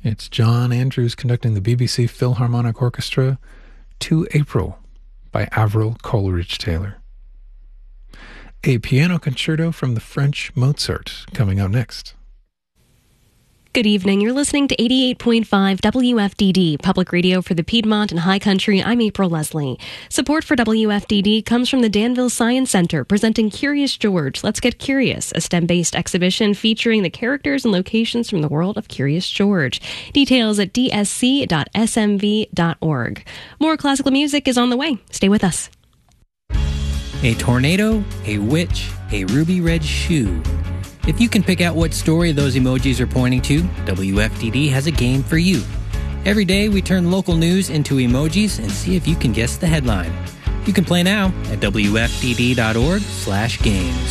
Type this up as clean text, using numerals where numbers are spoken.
It's John Andrews conducting the BBC Philharmonic Orchestra, To April by Avril Coleridge-Taylor. A piano concerto from the French Mozart coming up next. Good evening. You're listening to 88.5 WFDD, public radio for the Piedmont and High Country. I'm April Leslie. Support for WFDD comes from the Danville Science Center, presenting Curious George. Let's Get Curious, a STEM-based exhibition featuring the characters and locations from the world of Curious George. Details at dsc.smv.org. More classical music is on the way. Stay with us. A tornado, a witch, a ruby red shoe. If you can pick out what story those emojis are pointing to, WFDD has a game for you. Every day we turn local news into emojis and see if you can guess the headline. You can play now at WFDD.org/games.